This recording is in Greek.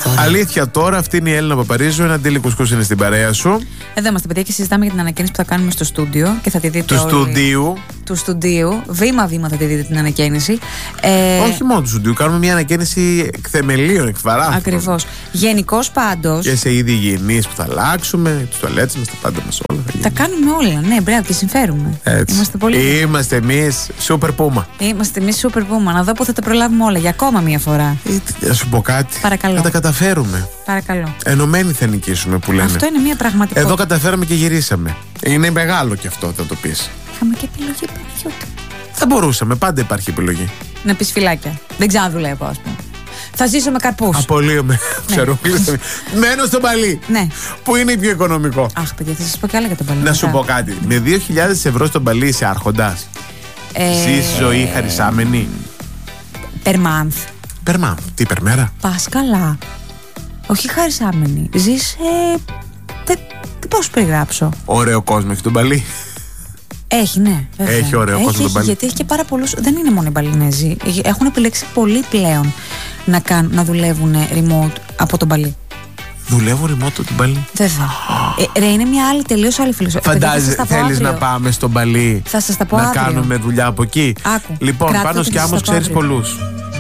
Αλήθεια τώρα, αυτή είναι η Έλληνα Παπαρίζου. Ένα ντύλι κουσκούς είναι στην παρέα σου. Εδώ είμαστε, παιδιά, και συζητάμε για την ανακαίνιση που θα κάνουμε στο στούντιο και θα τη δείτε. Του στούντιου. Βήμα-βήμα θα τη δείτε την ανακαίνιση. Όχι μόνο του στούντιου, κάνουμε μια ανακαίνιση θεμελίων, εκ βαράθρων. Ακριβώς. Γενικώς πάντως. Και σε είδη υγιεινής που θα αλλάξουμε, τους τουαλέτες μας, τα πάντα μας όλα. Τα κάνουμε όλα, ναι, μπράβο, και συμφέρουμε. Έτσι. Είμαστε εμείς Super Puma. Είμαστε εμείς Super Puma. Να δω που θα τα προλάβουμε όλα για ακόμα μία φορά. Να σου πω κάτι. Παρακαλώ. Θα τα καταφέρουμε. Παρακαλώ. Ενωμένοι θα νικήσουμε που λένε. Αυτό είναι μία πραγματικότητα. Εδώ καταφέραμε και γυρίσαμε. Είναι μεγάλο και αυτό, θα το πεις. Είχαμε και επιλογή, Παναγιώτη. Θα μπορούσαμε, πάντα υπάρχει επιλογή. Να πεις φυλάκια. Δεν ξαναδουλεύω, ας πούμε. Θα ζήσω με καρπούς. Απολύομαι. Ξέρω. Μένω στο Παλί. Ναι. Που είναι πιο οικονομικό. Αχ, παιδιά, θα σας πω κι άλλα για τον Παλί. Να σου πω κάτι. Με 2.000 ευρώ στον Παλί είσαι άρχοντας. Ζεις ζωή χαρισάμενη. Per month. Per month. Τι, per μέρα. Πας καλά. Όχι χαρισάμενη. Ζεις. Πώς περιγράψω. Ωραίο κόσμο έχει τον Παλί. Έχει, ναι. Βέβαια. Έχει ωραίο κόσμο τον Παλί. Γιατί έχει και πάρα πολλούς. Δεν είναι μόνο οι Μπαλινέζοι. Έχουν επιλέξει πολλοί πλέον να δουλεύουν remote από τον Παλί. Δουλεύω remote από τον Παλί. Βέβαια. Ρε, είναι μια άλλη, τελείως άλλη φιλοσοφία. Φαντάζεσαι, θέλεις να πάμε στον Παλί θα σας τα πω να αύριο. κάνουμε δουλειά από εκεί. Άκου. Λοιπόν, πάνω σκιάμος ξέρεις πολλούς.